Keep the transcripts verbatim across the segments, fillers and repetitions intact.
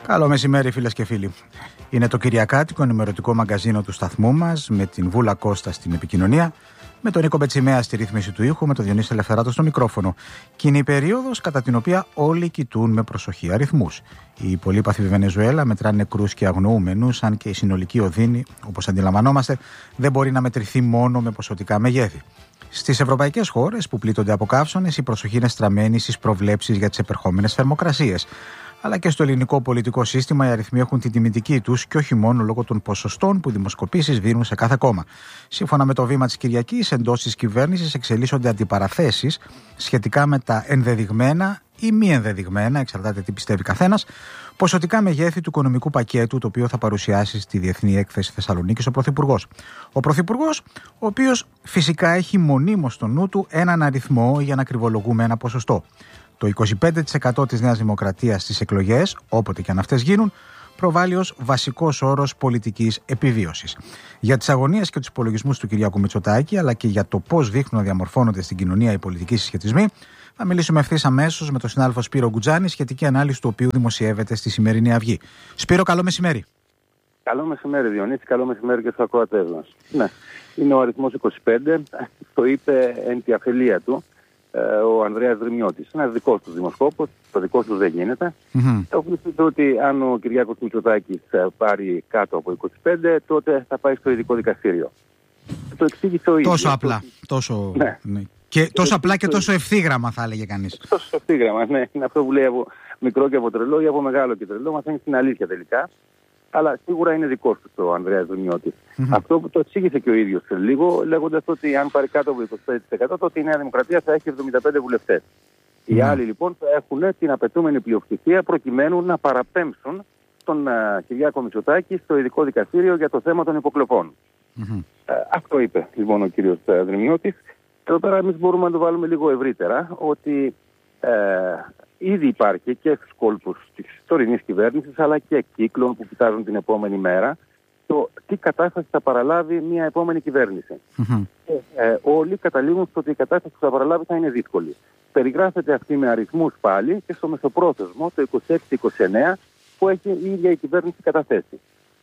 Καλό μεσημέρι, φίλες και φίλοι. Είναι το κυριακάτικο ενημερωτικό μαγκαζίνο του σταθμού μας, με την Βούλα Κώστα στην επικοινωνία, με τον Νίκο Μπετσιμέα στη ρύθμιση του ήχου, με τον Διονύση Ελευθεράτο στο μικρόφωνο. Και είναι η περίοδος κατά την οποία όλοι κοιτούν με προσοχή αριθμούς. Η πολύπαθη Βενεζουέλα μετράνε νεκρούς και αγνοούμενους, αν και η συνολική οδύνη, όπως αντιλαμβανόμαστε, δεν μπορεί να μετρηθεί μόνο με ποσοτικά μεγέθη. Στις ευρωπαϊκές χώρες που πλήττονται από καύσωνες, η προσοχή είναι στραμμένη στις προβλέψεις για τις επερχόμενες θερμοκρασίες. Αλλά και στο ελληνικό πολιτικό σύστημα οι αριθμοί έχουν την τιμητική τους και όχι μόνο λόγω των ποσοστών που οι δημοσκοπήσεις δίνουν σε κάθε κόμμα. Σύμφωνα με το βήμα της Κυριακής, εντός της κυβέρνησης εξελίσσονται αντιπαραθέσεις σχετικά με τα ενδεδειγμένα ή μη ενδεδειγμένα, εξαρτάται τι πιστεύει καθένας, ποσοτικά μεγέθη του οικονομικού πακέτου, το οποίο θα παρουσιάσει στη Διεθνή Έκθεση Θεσσαλονίκης ο Πρωθυπουργός. Ο Πρωθυπουργός, ο οποίος φυσικά έχει μονίμως στο νου του έναν αριθμό για να κρυβολογούμε ένα ποσοστό. Το είκοσι πέντε τοις εκατό της Νέας Δημοκρατίας στις εκλογές, όποτε και αν αυτές γίνουν, προβάλλει ως βασικός όρος πολιτικής επιβίωσης. Για τις αγωνίες και τους υπολογισμούς του Κυριάκου Μητσοτάκη, αλλά και για το πώς δείχνουν να διαμορφώνονται στην κοινωνία οι πολιτικοί συσχετισμοί, θα μιλήσουμε ευθύς αμέσως με τον συνάδελφο Σπύρο Γκουτζάνη, σχετική ανάλυση του οποίου δημοσιεύεται στη σημερινή Αυγή. Σπύρο, καλό μεσημέρι. Καλό μεσημέρι, Διονύση, καλό μεσημέρι και στους ακροατές μας. Ναι, είναι ο αριθμός είκοσι πέντε, το είπε εν τη αφελία του ο Ανδρέας Δρυμιώτης. Είναι δικός του δημοσκόπος, το δικό του δεν γίνεται. Mm-hmm. Έχω πει ότι αν ο Κυριάκος Μητσοτάκης πάρει κάτω από είκοσι πέντε, τότε θα πάει στο ειδικό δικαστήριο. Το εξήγησε ο ίδιος. Τόσο απλά. Τόσο... Ναι. Ναι. Και τόσο απλά και τόσο ευθύγραμμα, θα έλεγε κανείς. Τόσο ευθύγραμμα, ναι. Είναι αυτό που λέει από μικρό και από τρελό ή από μεγάλο και τρελό. Μαθαίνει την αλήθεια τελικά. Αλλά σίγουρα είναι δικός του ο Ανδρέας Δρυμιώτης. Mm-hmm. Αυτό που το εξήγησε και ο ίδιος λίγο, λέγοντας ότι αν πάρει κάτω από είκοσι πέντε τοις εκατό, τότε η Νέα Δημοκρατία θα έχει εβδομήντα πέντε βουλευτές. Mm-hmm. Οι άλλοι λοιπόν θα έχουν την απαιτούμενη πλειοψηφία προκειμένου να παραπέμψουν τον uh, Κυριάκο Μητσοτάκη στο ειδικό δικαστήριο για το θέμα των υποκλοπών. Mm-hmm. Uh, αυτό είπε λοιπόν ο κύριος uh, Δρυμιώτης. Εδώ πέρα εμείς μπορούμε να το βάλουμε λίγο ευρύτερα, ότι uh, ήδη υπάρχει και στους κόλπους της τωρινής κυβέρνησης, αλλά και κύκλων που κοιτάζουν την επόμενη μέρα, το τι κατάσταση θα παραλάβει μια επόμενη κυβέρνηση. Mm-hmm. Και, ε, όλοι καταλήγουν στο ότι η κατάσταση που θα παραλάβει θα είναι δύσκολη. Περιγράφεται αυτή με αριθμούς πάλι και στο μεσοπρόθεσμο, το είκοσι έξι είκοσι εννέα, που έχει η ίδια η κυβέρνηση καταθέσει.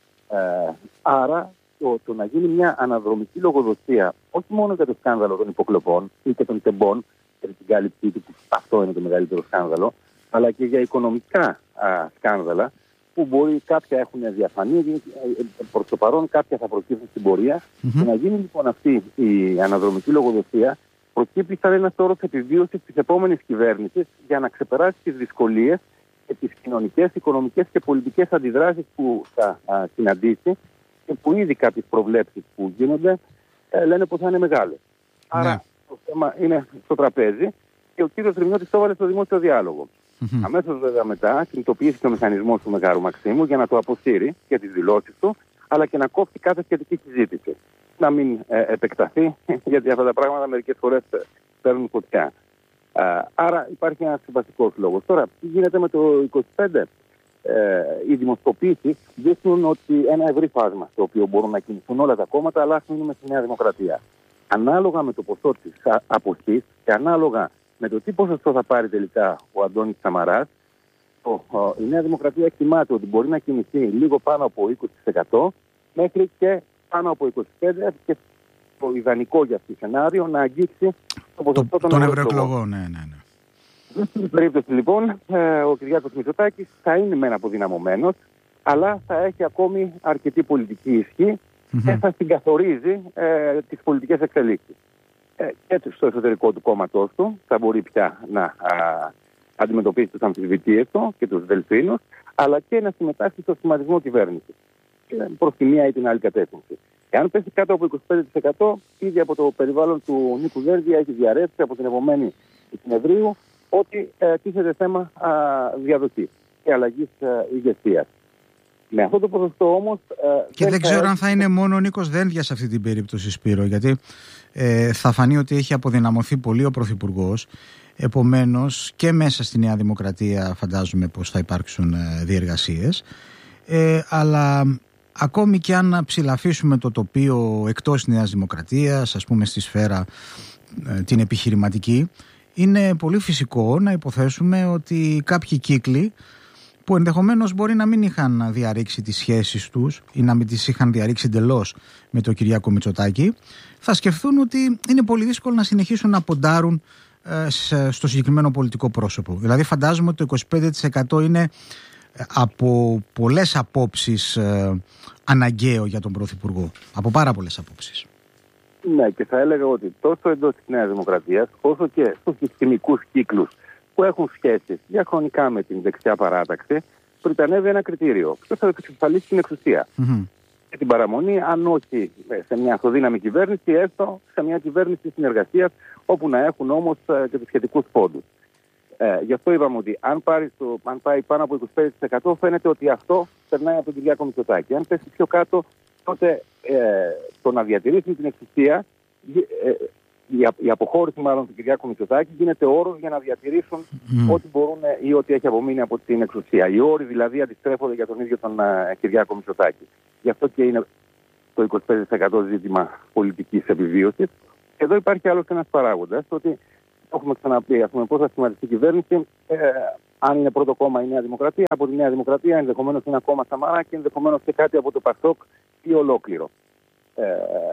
Ε, άρα, το, το να γίνει μια αναδρομική λογοδοσία, όχι μόνο για το σκάνδαλο των υποκλοπών ή και των τεμπών, για την κάλυψή του, που αυτό είναι το μεγαλύτερο σκάνδαλο, αλλά και για οικονομικά α, σκάνδαλα, που μπορεί κάποια έχουν διαφανεί, προς το παρόν κάποια θα προκύψουν στην πορεία. Mm-hmm. Και να γίνει λοιπόν αυτή η αναδρομική λογοδοσία, προκύπτει σαν ένας όρος επιβίωσης της επόμενης κυβέρνησης για να ξεπεράσει τις δυσκολίες και τις κοινωνικές, οικονομικές και πολιτικές αντιδράσεις που θα α, συναντήσει και που ήδη κάποιες προβλέψεις που γίνονται ε, λένε πως θα είναι μεγάλες. Mm-hmm. Άρα το θέμα είναι στο τραπέζι και ο κύριος Δρυμιώτης το έβαλε στο δημόσιο διάλογο. Mm-hmm. Αμέσως βέβαια μετά κινητοποιήθηκε ο μηχανισμός του Μεγάρου Μαξίμου για να το αποσύρει και τις δηλώσεις του, αλλά και να κόψει κάθε σχετική συζήτηση. Να μην ε, επεκταθεί, γιατί αυτά τα πράγματα μερικές φορές παίρνουν φωτιά. Άρα υπάρχει ένας βασικός λόγος. Τώρα, τι γίνεται με το είκοσι πέντε? Ε, οι δημοσκοπήσεις δείχνουν ότι ένα ευρύ φάσμα στο οποίο μπορούν να κινηθούν όλα τα κόμματα, αλλά ας μείνουμε στη Νέα Δημοκρατία. Ανάλογα με το ποσό της αποχής και ανάλογα με το τι ποσοστό θα πάρει τελικά ο Αντώνης Σαμαράς, το, ο, η Νέα Δημοκρατία εκτιμάται ότι μπορεί να κινηθεί λίγο πάνω από είκοσι τοις εκατό μέχρι και πάνω από είκοσι πέντο τοις εκατό και το ιδανικό για αυτό το σενάριο να αγγίξει το ποσοστό των ευρωεκλογών. Ναι, ναι, ναι. Στην περίπτωση λοιπόν, ε, ο Κυριάκος Μητσοτάκης θα είναι μεν αποδυναμωμένος, αλλά θα έχει ακόμη αρκετή πολιτική ισχύ mm-hmm. και θα συγκαθορίζει ε, τις πολιτικές εξελίξεις. Ε, και στο εσωτερικό του κόμματός του θα μπορεί πια να α, αντιμετωπίσει τους αμφισβητείες του και τους δελφίνους, αλλά και να συμμετάσχει στο σχηματισμό κυβέρνησης προς τη μία ή την άλλη κατεύθυνση. Εάν πέσει κάτω από είκοσι πέντε τοις εκατό, ήδη από το περιβάλλον του Νίκου Δένδια έχει διαρρεύσει από την επομένη συνεδρίου ότι ε, τίθεται θέμα α, διαδοχής και αλλαγής ηγεσίας. Με αυτό το ποσοστό όμως... Ε, και δεν, δεν ξέρω θα... αν θα είναι μόνο ο Νίκος Δένδια σε αυτή την περίπτωση, Σπύρο, γιατί ε, θα φανεί ότι έχει αποδυναμωθεί πολύ ο Πρωθυπουργός. Επομένως και μέσα στη Νέα Δημοκρατία φαντάζομαι πως θα υπάρξουν ε, διεργασίες. Ε, αλλά ακόμη και αν ψηλαφίσουμε το τοπίο εκτός Νέας Δημοκρατίας, ας πούμε στη σφαίρα ε, την επιχειρηματική, είναι πολύ φυσικό να υποθέσουμε ότι κάποιοι κύκλοι που ενδεχομένως μπορεί να μην είχαν διαρρήξει τις σχέσεις τους ή να μην τις είχαν διαρρήξει εντελώς με τον Κυριάκο Μητσοτάκη, θα σκεφτούν ότι είναι πολύ δύσκολο να συνεχίσουν να ποντάρουν ε, στο συγκεκριμένο πολιτικό πρόσωπο. Δηλαδή φαντάζομαι ότι το είκοσι πέντε τοις εκατό είναι από πολλές απόψεις ε, αναγκαίο για τον Πρωθυπουργό. Από πάρα πολλές απόψεις. Ναι, και θα έλεγα ότι τόσο εντός της Νέας Δημοκρατίας, όσο και στους συστημικούς κύκλους που έχουν σχέσεις διαχρονικά με την δεξιά παράταξη, πριτανεύει ένα κριτήριο. Ποιος θα εξασφαλίσει την εξουσία. Mm-hmm. Και την παραμονή, αν όχι σε μια αυτοδύναμη κυβέρνηση, έστω σε μια κυβέρνηση συνεργασίας, όπου να έχουν όμως ε, και τους σχετικούς πόντους. Ε, γι' αυτό είπαμε ότι αν, πάρει το, αν πάει πάνω από είκοσι πέντε τοις εκατό, φαίνεται ότι αυτό περνάει από τον Κυριάκο Μητσοτάκη. Αν πέσει πιο κάτω, τότε ε, το να διατηρήσουν την εξουσία, ε, η, η αποχώρηση μάλλον του Κυριάκου Μητσοτάκη, γίνεται όρος για να διατηρήσουν mm. ό,τι μπορούν ή ό,τι έχει απομείνει από την εξουσία. Οι όροι δηλαδή αντιστρέφονται για τον ίδιο τον uh, Κυριάκο Μητσοτάκη. Γι' αυτό και είναι το είκοσι πέντε τοις εκατό ζήτημα πολιτικής επιβίωσης. Και εδώ υπάρχει άλλος ένας παράγοντας, ότι έχουμε ξαναπεί, ας πούμε, πώς θα σχηματιστεί η κυβέρνηση, ε, αν είναι πρώτο κόμμα η Νέα Δημοκρατία, από τη Νέα Δημοκρατία ενδεχομένως ένα κόμμα Σαμαρά και ενδεχομένως και κάτι από το Πασόκ ή ολόκληρο. Ε,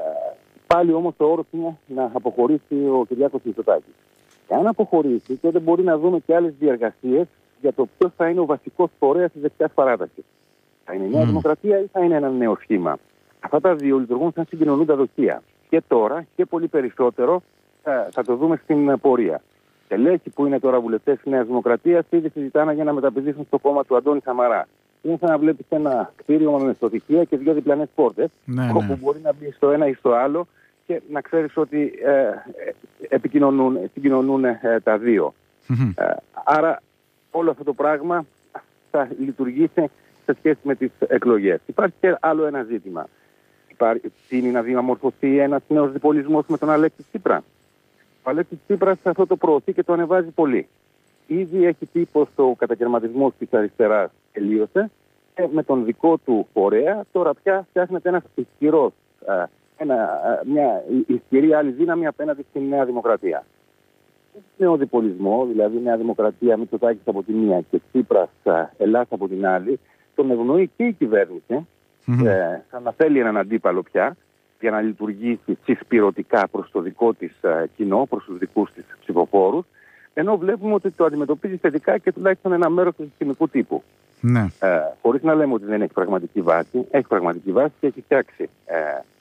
πάλι όμως το όρος είναι να αποχωρήσει ο Κυριάκος Μητσοτάκης. Και αν αποχωρήσει, τότε μπορεί να δούμε και άλλες διεργασίες για το ποιος θα είναι ο βασικός φορέας της δεξιάς παράταξης. Θα είναι η Νέα mm. Δημοκρατία ή θα είναι ένα νέο σχήμα. Αυτά τα δύο λειτουργούν σαν συγκοινωνούντα δοχεία. Και τώρα και πολύ περισσότερο θα, θα το δούμε στην πορεία. Τελέχοι που είναι τώρα βουλευτές της Νέας Δημοκρατίας ήδη συζητάνε για να μεταπηδήσουν στο κόμμα του Αντώνη Σαμαρά. Είναι σαν να βλέπεις ένα κτίριο με μεσοτυχία και δύο διπλανές πόρτες, ναι, όπου ναι. μπορεί να μπει στο ένα ή στο άλλο και να ξέρεις ότι ε, επικοινωνούν, επικοινωνούν ε, τα δύο. Mm-hmm. Ε, άρα όλο αυτό το πράγμα θα λειτουργήσει σε σχέση με τις εκλογές. Υπάρχει και άλλο ένα ζήτημα. Υπάρχει, είναι να διαμορφωθεί ένας νέος διπολισμός με τον Αλέξη Τσίπρα. Ο Αλέξης Τσίπρας αυτό το προωθεί και το ανεβάζει πολύ. Ήδη έχει πει πως ο κατακαιρματισμός της αριστεράς τελείωσε και με τον δικό του φορέα τώρα πια φτιάχνεται ένας ισχυρός, ένα, μια ισχυρή άλλη δύναμη απέναντι στην Νέα Δημοκρατία. Νεοδιπολισμό, δηλαδή Νέα Δημοκρατία, Μητσοτάκης από τη μία και Τσίπρας, Ελλάς από την άλλη, τον ευνοεί και η κυβέρνηση, mm-hmm. ε, σαν να θέλει έναν αντίπαλο πια, για να λειτουργήσει συσπηρωτικά προς το δικό της uh, κοινό, προς τους δικούς της ψηφοφόρους, ενώ βλέπουμε ότι το αντιμετωπίζει θετικά και τουλάχιστον ένα μέρος του συστημικού τύπου. Ναι. Ε, χωρίς να λέμε ότι δεν έχει πραγματική βάση, έχει πραγματική βάση και έχει φτιάξει ε,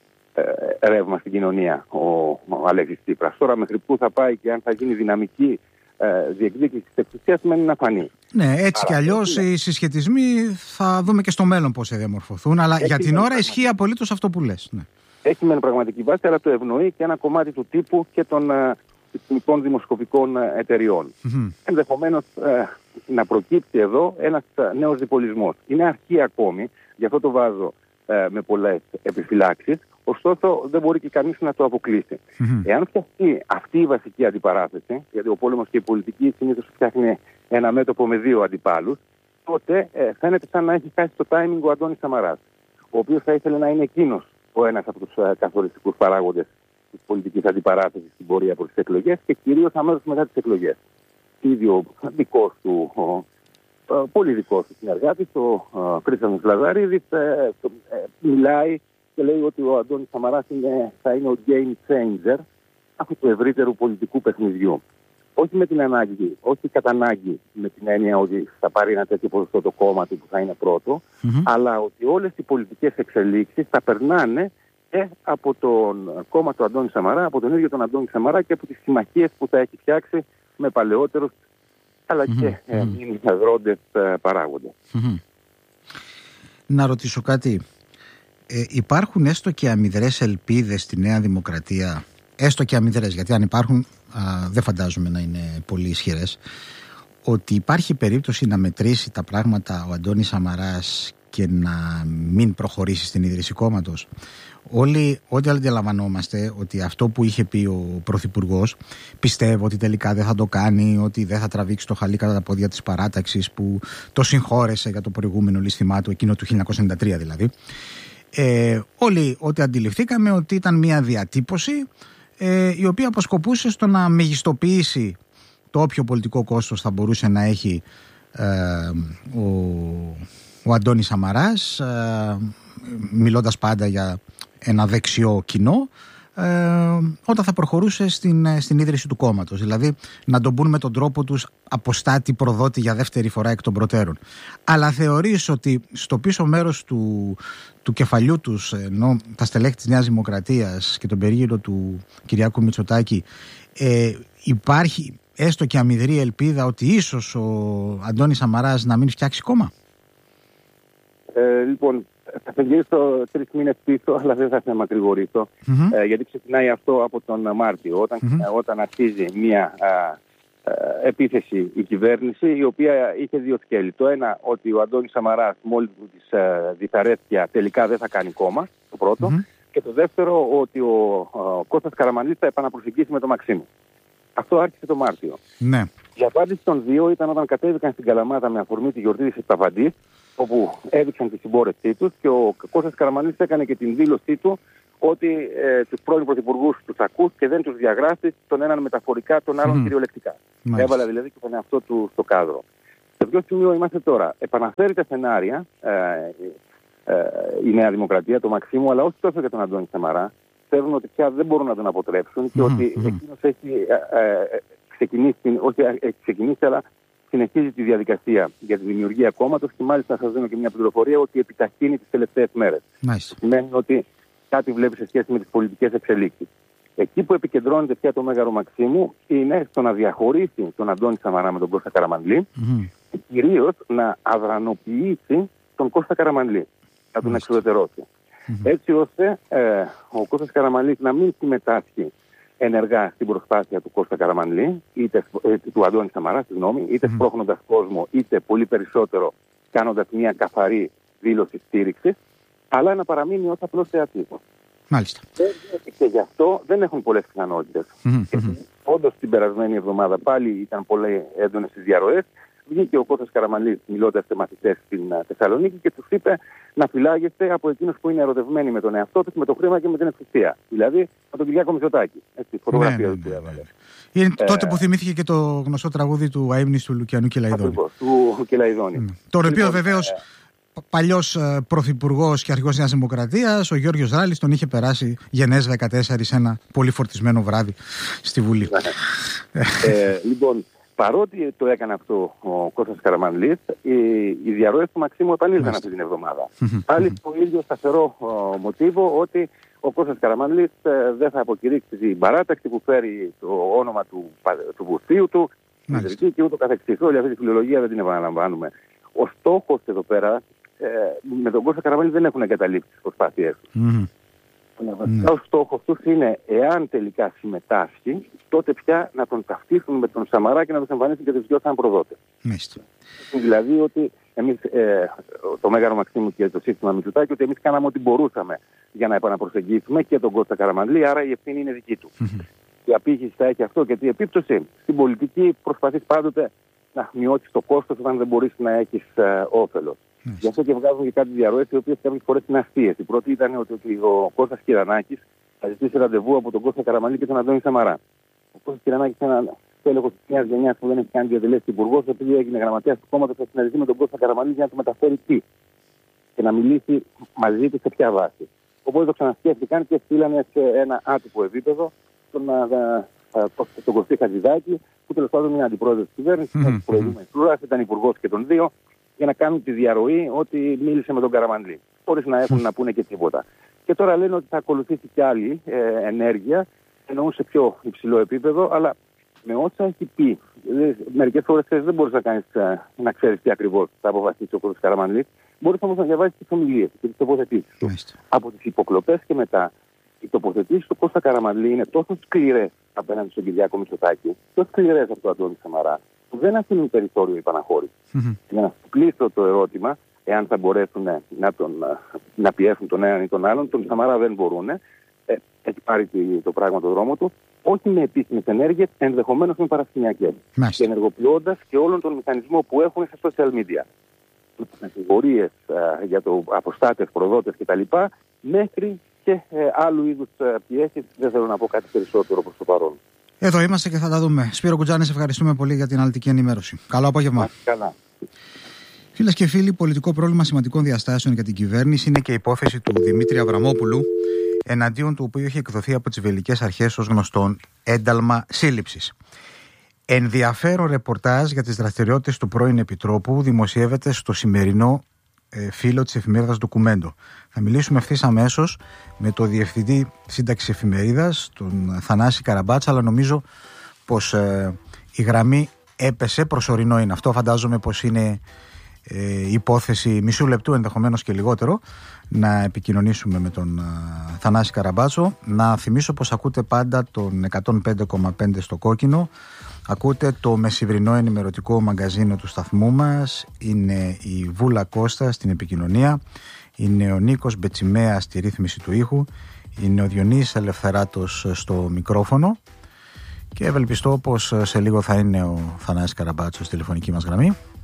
ε, ρεύμα στην κοινωνία ο, ο Αλέξης Τσίπρας. Τώρα μέχρι πού θα πάει και αν θα γίνει δυναμική ε, διεκδίκηση της εξουσίας μένει να φανεί. Ναι, έτσι κι αλλιώς οι συσχετισμοί θα δούμε και στο μέλλον πώς θα διαμορφωθούν, αλλά έχει για την ώρα ισχύει απολύτως αυτό που λες. Ναι. Έχει μεν πραγματική βάση, αλλά το ευνοεί και ένα κομμάτι του τύπου και των συστημικών δημοσκοπικών εταιριών. Mm-hmm. Ενδεχομένως ε, να προκύψει εδώ ένας νέος διπολισμός. Είναι αρχή ακόμη, γι' αυτό το βάζω ε, με πολλές επιφυλάξεις, ωστόσο δεν μπορεί και κανείς να το αποκλείσει. Mm-hmm. Εάν φτιαχτεί αυτή η βασική αντιπαράθεση, γιατί ο πόλεμος και η πολιτική συνήθως φτιάχνει ένα μέτωπο με δύο αντιπάλους, τότε ε, φαίνεται σαν να έχει χάσει το timing ο Αντώνης Σαμαράς, ο οποίος θα ήθελε να είναι εκείνος ο ένας από τους uh, καθοριστικούς παράγοντες της πολιτικής αντιπαράθεσης στην πορεία προς τις εκλογές και κυρίως αμέσως μετά τις εκλογές. Ήδη ο δικός του, ο, ο, πολύ δικός του συνεργάτης, ο Χρήστος Λαζαρίδης, ε, ε, μιλάει και λέει ότι ο Αντώνης Σαμαράς είναι, θα είναι ο game changer αυτού του ευρύτερου πολιτικού παιχνιδιού. Όχι με την ανάγκη, όχι κατά ανάγκη με την έννοια ότι θα πάρει ένα τέτοιο ποσοστό το κόμμα του που θα είναι πρώτο, mm-hmm. αλλά ότι όλες οι πολιτικές εξελίξεις θα περνάνε και από τον κόμμα του Αντώνη Σαμαρά, από τον ίδιο τον Αντώνη Σαμαρά και από τις συμμαχίες που θα έχει φτιάξει με παλαιότερους αλλά mm-hmm. και ε, αγρόντες ε, παράγοντες. Mm-hmm. Να ρωτήσω κάτι. Ε, υπάρχουν έστω και αμυδρές ελπίδες στη Νέα Δημοκρατία, έστω και αμυδρές, γιατί αν υπάρχουν α, δεν φαντάζομαι να είναι πολύ ισχυρές, ότι υπάρχει περίπτωση να μετρήσει τα πράγματα ο Αντώνης Σαμαράς και να μην προχωρήσει στην ίδρυση κόμματος? Όλοι, ό,τι αντιλαμβανόμαστε ότι αυτό που είχε πει ο Πρωθυπουργός, πιστεύω ότι τελικά δεν θα το κάνει, ότι δεν θα τραβήξει το χαλί κατά τα πόδια της παράταξης που το συγχώρεσε για το προηγούμενο ληστημά του, εκείνο του χίλια εννιακόσια ενενήντα τρία δηλαδή. Ε, όλοι ό,τι αντιληφθήκαμε ότι ήταν μια διατύπωση ε, η οποία αποσκοπούσε στο να μεγιστοποιήσει το όποιο πολιτικό κόστος θα μπορούσε να έχει ε, ο, ο Αντώνης Σαμαράς, ε, μιλώντας πάντα για ένα δεξιό κοινό, ε, όταν θα προχωρούσε στην, στην ίδρυση του κόμματος. Δηλαδή να τον πουν με τον τρόπο τους αποστάτη προδότη για δεύτερη φορά εκ των προτέρων. Αλλά θεωρείς ότι στο πίσω μέρος του, του κεφαλιού τους, ενώ τα στελέχη της Νέας Δημοκρατίας και τον περίγυρο του Κυριάκου Μητσοτάκη, ε, υπάρχει έστω και αμυδρή ελπίδα ότι ίσως ο Αντώνης Σαμαράς να μην φτιάξει κόμμα? Ε, λοιπόν, θα σε γυρίσω τρεις μήνες πίσω, αλλά δεν θα σε μακρηγορήσω, mm-hmm. ε, γιατί ξεκινάει αυτό από τον Μάρτιο, όταν, mm-hmm. όταν αρχίζει μια α, α, επίθεση η κυβέρνηση, η οποία είχε δύο σκέλη. Το ένα, ότι ο Αντώνης Σαμαράς μόλις του της δυσαρέσκεια τελικά δεν θα κάνει κόμμα, το πρώτο, mm-hmm. και το δεύτερο, ότι ο, ο Κώστας Καραμανλής θα επαναπροσεγγίσει με τον Μαξίμου. Αυτό άρχισε το Μάρτιο. Ναι. Η απάντηση των δύο ήταν όταν κατέβηκαν στην Καλαμάτα με αφορμή τη γιορτή της Επταφαντής, όπου έδειξαν τη συμπόρευσή τους, και ο Κώστας Καραμανλής έκανε και την δήλωσή του ότι ε, τους πρώην πρωθυπουργούς τους ακούς και δεν τους διαγράφει, τον έναν μεταφορικά, τον άλλον mm. κυριολεκτικά. Μάλιστα. Έβαλε δηλαδή και τον εαυτό του στο κάδρο. Σε ποιο σημείο είμαστε τώρα? Επαναφέρει τα σενάρια ε, ε, ε, η Νέα Δημοκρατία, το Μαξίμου, αλλά όχι τόσο για τον Αντώνη Σαμαρά. Ξέρουν ότι πια δεν μπορούν να τον αποτρέψουν mm. και ότι mm. εκείνος έχει ε, ε, ξεκινήσει, όχι έχει ξεκινήσει, αλλά συνεχίζει τη διαδικασία για τη δημιουργία κόμματος, και μάλιστα σας δίνω και μια πληροφορία ότι επιταχύνει τις τελευταίες μέρες. Nice. Σημαίνει ότι κάτι βλέπει σε σχέση με τις πολιτικές εξελίξεις. Εκεί που επικεντρώνεται πια το Μέγαρο Μαξίμου είναι στο να διαχωρίσει τον Αντώνη Σαμαρά με τον Κώστα Καραμανλή mm-hmm. και κυρίως να αδρανοποιήσει τον Κώστα Καραμανλή, να τον εξουδετερώσει. Mm-hmm. Έτσι ώστε ε, ο Κώστας Καραμανλής να μην συμμετάσχει ενεργά στην προσπάθεια του Κώστα Καραμανλή, είτε ε, του Αντώνη Σαμαρά, συγγνώμη, είτε mm-hmm. σπρώχνοντας κόσμο, είτε πολύ περισσότερο κάνοντας μια καθαρή δήλωση στήριξης, αλλά να παραμείνει ως απλός θεατής. Μάλιστα. Και, και γι' αυτό δεν έχουν πολλές πιθανότητες. Mm-hmm. Όντως την περασμένη εβδομάδα πάλι ήταν πολύ έντονες οι διαρροές. Βγήκε ο Κώστας Καραμανλής μιλώντας σε μαθητές στην Θεσσαλονίκη και τους είπε να φυλάγεστε από εκείνους που είναι ερωτευμένοι με τον εαυτό τους, με το χρήμα και με την εξουσία. Δηλαδή με τον Κυριάκο Μητσοτάκη. Έτσι, φωτογραφία ναι, ναι, ναι, ναι. Είναι ε, τότε που θυμήθηκε και το γνωστό τραγούδι του αείμνηστου Λουκιανού Κελαϊδόνη. Ακριβώς, του Κελαϊδόνη. Mm. Τον οποίο λοιπόν, βεβαίως ε, παλιός ε, πρωθυπουργός και αρχηγός Νέας Δημοκρατίας, ο Γιώργος Ράλης, τον είχε περάσει γενές δεκατέσσερα σε ένα πολύ φορτισμένο βράδυ στη Βουλή. ε, λοιπόν, παρότι το έκανε αυτό ο Κώστας Καραμανλής, οι, οι διαρροές του Μαξίμου επανήλθαν αυτή την εβδομάδα. Πάλι στο ίδιο σταθερό ο, μοτίβο ότι ο Κώστας Καραμανλής ε, δεν θα αποκηρύξει την παράταξη που φέρει το όνομα του, του βουθίου του, την και ούτω καθεξής. Όλη αυτή τη φιλολογία δεν την επαναλαμβάνουμε. Ο στόχος εδώ πέρα, ε, με τον Κώστα Καραμανλή δεν έχουν εγκαταλείψει τις προσπάθειές του. Mm-hmm. Mm. Ο στόχος τους είναι, εάν τελικά συμμετάσχει, τότε πια να τον ταυτίσουν με τον Σαμαρά και να τον εμφανίσουν και τους δυο σαν προδότες. Mm. Δηλαδή ότι εμείς, ε, το Μέγαρο Μαξίμου και το σύστημα Μητσοτάκη, ότι εμείς κάναμε ό,τι μπορούσαμε για να επαναπροσεγγίσουμε και τον Κώστα Καραμανλή, άρα η ευθύνη είναι δική του. Mm-hmm. Η απήχηση θα έχει αυτό, γιατί η επίπτωση στην πολιτική προσπαθείς πάντοτε να μειώσεις το κόστος όταν δεν μπορείς να έχεις ε, όφελος. Mm. Γι' αυτό και βγάζουν και κάτι διαρροές οι οποίες κάποιες φορές είναι αστείες. Η πρώτη ήταν ότι, ότι ο Κώστας Κυρανάκης θα ζητήσει ραντεβού από τον Κώστα Καραμανλή και τον Αντώνη Σαμαρά. Ο Κώστας Κυρανάκης είναι ένα τέλεχος της νέας γενιάς που δεν έχει κάνει διατελέσει υπουργός, επειδή έγινε γραμματέας του κόμματος, θα συναντηθεί με τον Κώστα Καραμανλή για να του μεταφέρει τι και να μιλήσει μαζί του σε ποια βάση. Οπότε το ξανασκέφτηκαν και στείλανε σε ένα άτυπο επίπεδο τον, τον Κωστή Χατζηδάκη, που τέλος πάντων είναι αντιπρόεδρος της κυβέρνησης, mm-hmm. προηγούμενη πλουράς, ήταν υπουργός και των δύο, για να κάνουν τη διαρροή ότι μίλησε με τον Καραμανλή, χωρίς να έχουν να πούνε και τίποτα. Και τώρα λένε ότι θα ακολουθήσει και άλλη ε, ενέργεια, εννοούν σε πιο υψηλό επίπεδο, αλλά με όσα έχει πει. Μερικές φορές δεν μπορείς να, κάνεις, να ξέρεις τι ακριβώς θα αποφασίσει ο Κώστας Καραμανλής, μπορείς όμως να διαβάσεις τις ομιλίες και τις τοποθετήσεις του. Από τις υποκλοπές και μετά, οι τοποθετήσεις του Κώστα Καραμανλή είναι τόσο σκληρές απέναντι στον Κυριάκο Μητσοτάκη, τόσο σκληρές από τον Αντώνη Σαμαρά, που δεν αφήνουν περιθώριο υπαναχώρηση. Mm-hmm. Για να σου κλείσω το ερώτημα, εάν θα μπορέσουν να, τον, να πιέσουν τον έναν ή τον άλλον, τον Σαμαρά δεν μπορούν. Ε, έχει πάρει το πράγμα το δρόμο του, όχι με επίσημες ενέργειες, ενδεχομένως με παρασκηνιακές. Mm-hmm. Και ενεργοποιώντας και όλον τον μηχανισμό που έχουν στα social media. Κατηγορίες uh, για το αποστάτες, προδότες κτλ. Μέχρι και uh, άλλου είδους uh, πιέσεις. Δεν θέλω να πω κάτι περισσότερο προς το παρόν. Εδώ είμαστε και θα τα δούμε. Σπύρο Κουτζάνη, ευχαριστούμε πολύ για την αναλυτική ενημέρωση. Καλό απόγευμα. Καλά. Φίλες και φίλοι, πολιτικό πρόβλημα σημαντικών διαστάσεων για την κυβέρνηση είναι και η υπόθεση του Δημήτρη Αβραμόπουλου, εναντίον του οποίου είχε εκδοθεί από τις βελγικές αρχές ως γνωστόν ένταλμα σύλληψης. Ενδιαφέρον ρεπορτάζ για τις δραστηριότητες του πρώην Επιτρόπου δημοσιεύεται στο σημερινό ε, φύλλο της εφημερίδας Ντοκουμέντο. Θα μιλήσουμε ευθύς αμέσως με τον Διευθυντή Σύνταξης Εφημερίδας, τον Θανάση Καραμπάτσα, αλλά νομίζω πως ε, η γραμμή έπεσε, προσωρινό είναι αυτό. Φαντάζομαι πως είναι ε, υπόθεση μισού λεπτού, ενδεχομένως και λιγότερο, να επικοινωνήσουμε με τον ε, Θανάση Καραμπάτσο. Να θυμίσω πως ακούτε πάντα τον εκατόν πέντε κόμμα πέντε στο κόκκινο. Ακούτε το μεσημβρινό ενημερωτικό μαγκαζίνο του σταθμού μας. Είναι η Βούλα Κώστα στην επικοινωνία. Είναι ο Νίκος Μπετσιμέας στη ρύθμιση του ήχου. Είναι ο Διονύσης Ελευθεράτος στο μικρόφωνο. Και ευελπιστώ πως σε λίγο θα είναι ο Θανάσης Καραμπάτσος στη τηλεφωνική μας γραμμή.